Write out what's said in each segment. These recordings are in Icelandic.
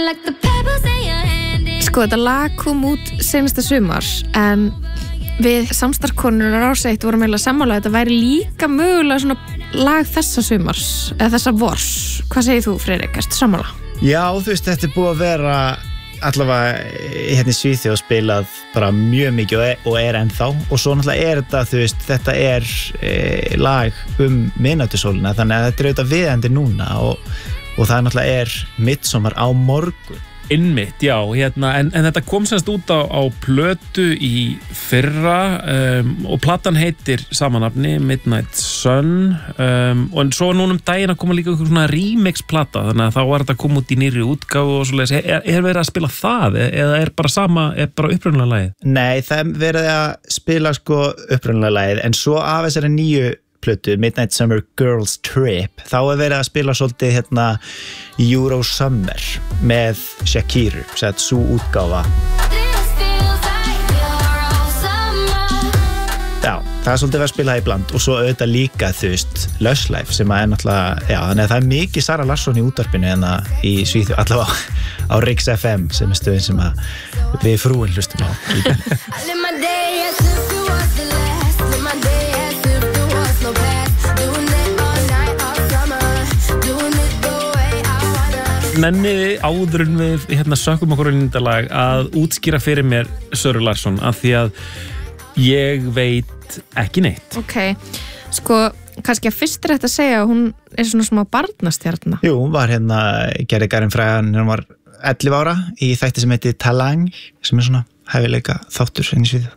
Sko, þetta lag kom út seinasta sumar en við samstarfskonur á Rás 1 vorum eiginlega sammála að þetta væri líka mögulega svona lag þessa sumars eða þessa vors. Hvað segir þú, Friðrik? Ertu sammála? Já, þú veist, þetta er búið að vera allavega hérna í Svíþjóð spilað bara mjög mikið og ennþá og svo náttúrulega þetta, þú veist, þetta lag miðnætursólina þannig að þetta auðvitað viðendi núna og það náttúrulega midsommar á morgun. Einmitt, já, en þetta kom semst út á plötu í fyrra og platan heitir sama nafni, Midnight Sun og svo núna daginn að koma líka einhver svona remix plata þannig að þá var þetta að koma út í nýrri útgáfu og svoleiðis. Er verið að spila það eða er bara upprunalega lagið? Nei, það er verið að spila sko upprunalega lagið en svo af þessari nýju plötu, Midnight Summer Girls Trip þá er verið að spila svolítið Euro Summer með Shakiru, svo útgáfa já, það er svolítið verið að spila í bland og svo auðvitað líka, þú veist, Lush Life sem er náttúrulega, já, þannig að það er mikið Sara Larsson í útvarpinu í Svíþjóð, allavega á Riks FM sem er stöðin sem við frúin hlustum á Nenni áður en við sökkum okkur inn í þetta lag að útskýra fyrir mér Söru Larsson af því að ég veit ekki neitt. Ok, sko kannski að fyrst er þetta að segja að hún er svona smá barnastjarna. Jú, hún var gerði Garin frægan hún var 11 ára í þætti sem heitir Talang sem er svona hæfileika þáttur inn í Svíþjóð.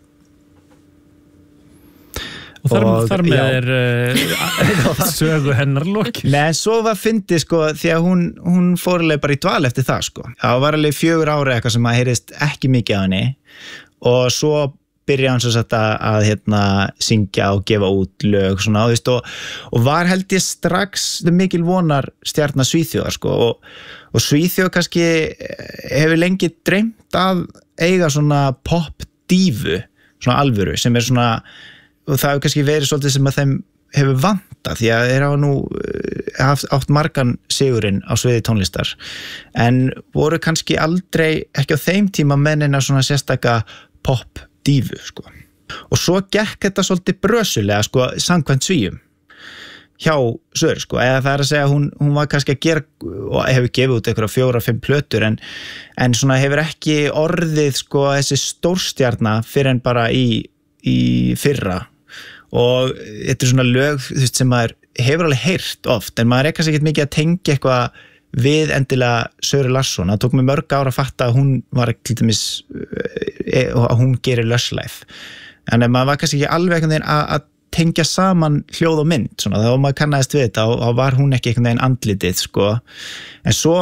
Og þar með sögu hennar lok. Nei, svo var fyndið sko því að hún fór alveg bara í dval eftir það sko. Það var alveg 4 ára eitthvað sem heyrist ekki mikið af henni og svo byrjaði hann svo satt að syngja og gefa út lög svona og var held ég strax mikil vonar stjarna Svíþjóðar sko og Svíþjóð kannski hefur lengi dreymt að eiga svona pop dífu svona alvöru sem er svona og það hefur kannski verið svolítið sem að þeim hefur vantað því að þeir hafa nú átt margan sigurinn á sviði tónlistar en voru kannski aldrei ekki á þeim tíma mennina svona sérstaka pop dífu sko og svo gekk þetta svolítið brösulega sko samkvæmt Svíum hjá Söru sko eða það er að segja hún var kannski að gera og hefur gefið út einhverja 4-5 plötur en svona hefur ekki orðið sko þessi stórstjarna fyrir en bara í fyrra og þetta er svona lög þú veist, sem maður hefur alveg heyrt oft en maður kannski ekki mikið að tengja eitthvað við endilega Söru Larsson það tók mig mörg ára að fatta að hún var til dæmis að hún gerir Lush Life en maður var kannski ekki alveg einhvern veginn að tengja saman hljóð og mynd svona, þá maður kannaðist við þetta og var hún ekki einhvern veginn andlitið sko en svo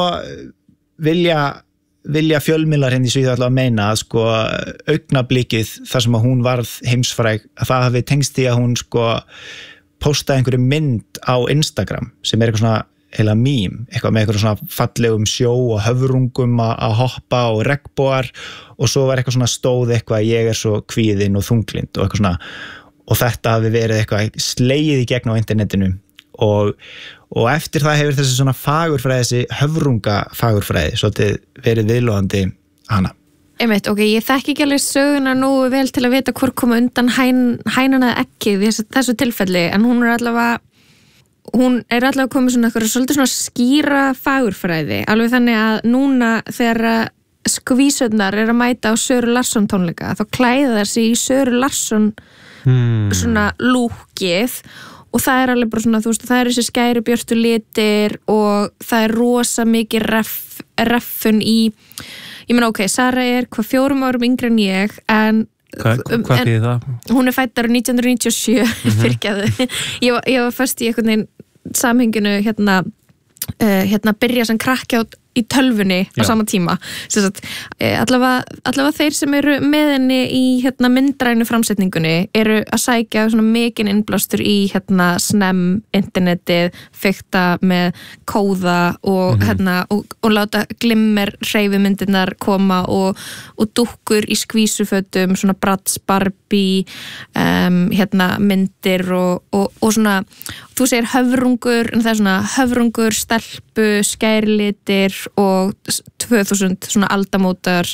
vilja fjölmiðlar í Svíþjóð alltaf að meina að sko augnablikið þar sem að hún varð heimsfræg að það hafi tengst í að hún sko postaði einhverju mynd á Instagram sem er eitthvað svona heila mím, eitthvað með eitthvað svona fallegum sjó og höfrungum að hoppa og regnbogar og svo var eitthvað svona stóð eitthvað ég er svo kvíðin og þunglind og eitthvað svona og þetta hafi verið eitthvað slegið í gegn á internetinu og eftir það hefur þessi svona fagurfræði, þessi höfrungafagurfræði svolítið verið viðlóðandi hana. Einmitt, ok, ég þekki ekki alveg söguna nú vel til að vita hvort koma undan hænan eða ekki í þessu tilfelli, en hún er allavega komið svona eitthvað svolítið svona skýra fagurfræði, alveg þannig að núna þegar skvísurnar er að mæta á Söru Larsson tónleika, þá klæða þær sig í Söru Larsson svona lúkið og það er alveg bara svona, þú veist, það er þessi skæru björtu litir og það er rosa mikið reffun í, ég meina ok, Sara er 4 árum yngri en ég, en Hvað þýðir það? Hún er fædd árið 1997 fyrirgefðu. Ég var fyrst í einhvern veginn samhenginu hérna byrja sem krakki í tölvunni á sama tíma. Allavega þeir sem eru með henni í myndrænu framsetningunni eru að sækja svona mikinn innblástur í snem, internetið, fikta með kóða og og láta glimmer hreyfimyndirnar koma og dúkkur í skvísufötum, svona Bratz, Barbie myndir og svona þú segir höfrungur en það svona höfrungur, stelpu, skærlitir og 2000 svona aldamótar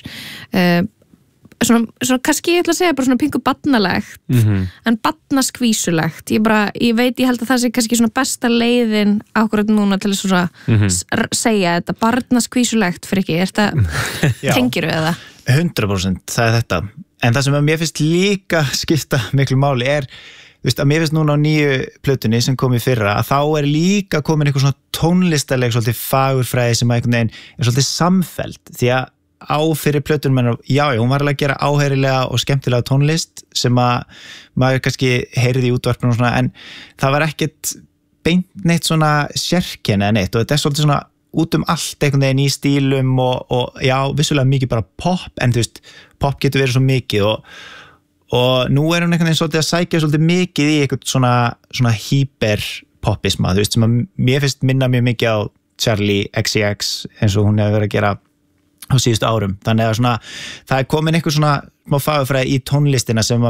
svona kannski ég ætla að segja bara svona pingu barnalegt en barnaskvísulegt ég held að það sé kannski svona besta leiðin akkurat núna til að svona segja þetta barnaskvísulegt fyrir ekki, tengiru eða? 100% það þetta en það sem að mér finnst líka skipta miklu máli að mér finnst núna á nýju plötunni sem kom í fyrra að þá líka komin eitthvað svona tónlistaleg svolítið fagurfræði sem einhvern veginn svolítið samfelld því að á fyrir plötunum hennar, hún var alveg að gera áheyrilega og skemmtilega tónlist sem að maður kannski heyrði í útvarpinu og svona, en það var ekkert beint neitt svona sérkenni eða neitt og þetta svolítið svona út allt einhvern veginn í stílum og vissulega mikið bara pop, en þú veist, pop getur verið svo mikið og nú hún einhvern veginn svolítið að sækja svolítið mikið í eitthvað svona hyperpopisma, þú veist, sem að mér finnst minna mjög mikið á Charli XCX eins og hún hefur verið að gera á síðustu árum, þannig að svona það komin eitthvað svona smá fagurfræði í tónlistina sem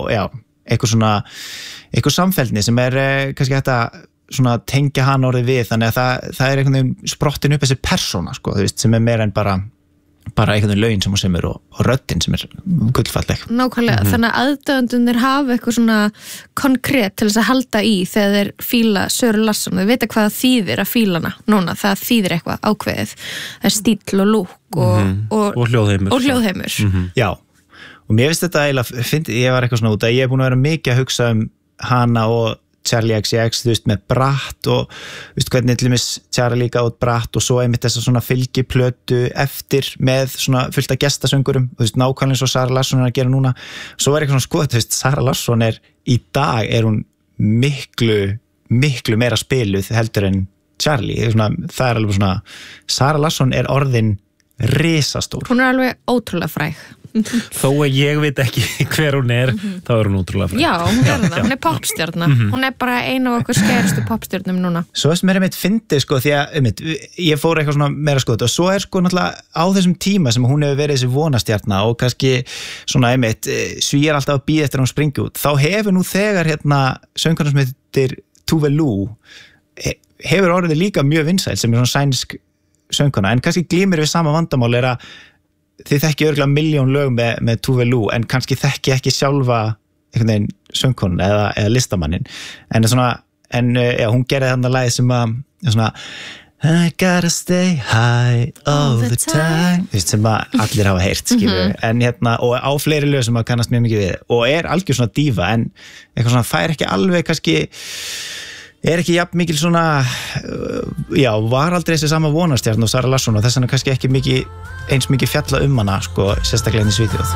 eitthvað samfeldni sem kannski hægt að svona tengja hann orðið við, þannig að það einhvern veginn sprottin upp þessi persóna, sko, þú veist, sem meira en bara einhvern veginn lögin sem hún semur og röddin sem gullfalleg. Nákvæmlega, þannig að aðdáendurnir hafa eitthvað svona konkrétt til þess að halda í þegar þeir fíla Söru Larsson, þeir vita hvað það þýðir að fíla hana núna, það þýðir eitthvað ákveðið, það er stíll og lúk og hljóðheimur. Já, og mér finnst þetta eiginlega, ég var eitthvað svona út að ég búin að vera mikið að hugsa hana og Charli XCX, þú veist, með Bratt og þú veist, hvernig til dæmis Charli líka át Bratt og svo einmitt þess að svona fylgiplötu eftir með svona fullt af gestasöngurum, þú veist, nákvæmlega eins og Sara Larsson að gera núna, svo eitthvað svona skoð, þú veist, Sara Larsson í dag hún miklu meira spiluð heldur en Charli, það alveg svona Sara Larsson orðin risastór. Hún alveg ótrúlega fræg. Þó að ég veit ekki hver hún þá hún ótrúlega fræg. Já, hún popstjarna. Hún bara einu af okkur skærustu popstjarnum núna. Svo sem mér fyndið, sko, því að ég fór eitthvað svona meira skoð og svo sko náttúrulega á þessum tíma sem hún hefur verið þessi vonastjarna og kannski svona svíjar alltaf að bíða eftir að hún springi út, þá hefur nú þegar söngkonan sem heitir Tove Lo hefur orðið líka mjög vinsæl sem svona sænsk söngkona, en kannski glímir við sama vandamál að þið þekki örugglega milljón lög með Tove Lo en kannski þekki ekki sjálfa einhvern veginn söngkonu eða listamannin en hún gerði þarna lagið sem svona I gotta stay high all the time sem allir hafa heyrt en og á fleiri lög sem kannast mjög mikið við og algjör svona dífa en eitthvað svona fær ekki alveg kannski ekki jafn mikil svona var aldrei þessi sama vonastjarn og Sara Larsson og þess vegna kannski ekki eins mikið fjalla hana sko, sérstaklega í Svíþjóð.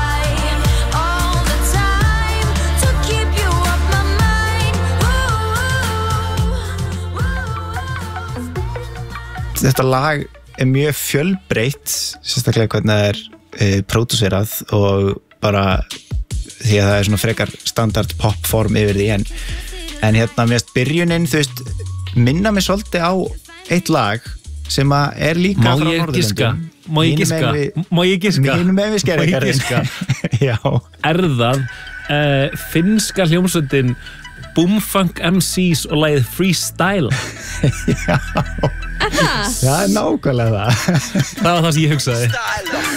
Þetta lag mjög fjölbreytt, sérstaklega hvernig það pródúserað og bara því að það svona frekar standard popform yfir því en mér finnst byrjunin, þú veist, minna mig svolítið á eitt lag sem líka frá Norðurlöndum. Má ég giska? Mínum með við skerðingarinn. Já. Það finnska hljómsveitin Boomfunk MCs og lagið Freestyle. Já. Það nákvæmlega það. Það var það sem ég hugsaði.